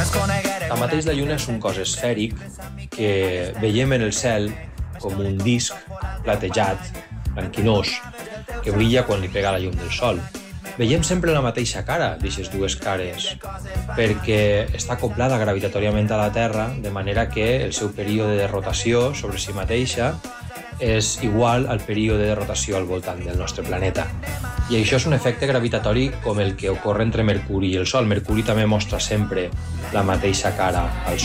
Tanmateix, la Lluna és un cos esfèric que veiem en el cel com un disc platejat, blanquinós, que brilla quan li pega la llum del sol. Veiem sempre la mateixa cara d'aquestes dues cares, perquè està acoplada gravitatoriament a la Terra, de manera que el seu període de rotació sobre si mateixa és igual al període de rotació al voltant del nostre planeta. I això és un efecte gravitatori com el que ocorre entre Mercuri i el Sol. Mercuri també mostra sempre la mateixa cara al Sol.